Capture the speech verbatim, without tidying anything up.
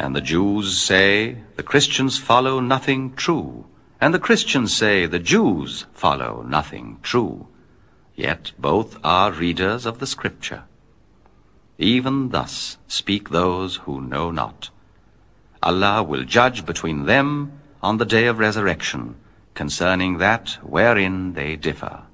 And the Jews say the Christians follow nothing true, and the Christians say the Jews follow nothing true. Yet both are readers of the Scripture. Even thus speak those who know not. Allah will judge between them on the day of resurrection concerning that wherein they differ.